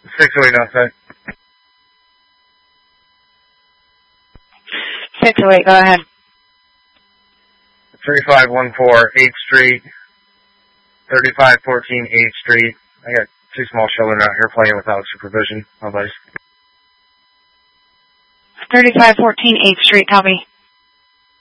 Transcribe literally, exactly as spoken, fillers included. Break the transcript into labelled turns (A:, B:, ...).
A: six oh eight outside.
B: six oh eight, go ahead.
A: thirty-five fourteen eighth Street. thirty-five fourteen eighth Street. I got two small children out here playing without supervision. My buddies.
B: thirty-five fourteen eighth Street, copy.